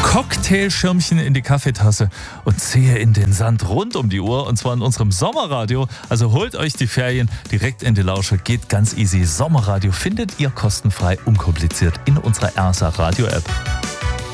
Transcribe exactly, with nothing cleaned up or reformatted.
Cocktailschirmchen in die Kaffeetasse und Zehe in den Sand rund um die Uhr, und zwar in unserem Sommerradio. Also holt euch die Ferien direkt in die Lausche, geht ganz easy. Sommerradio findet ihr kostenfrei, unkompliziert in unserer R S A Radio App.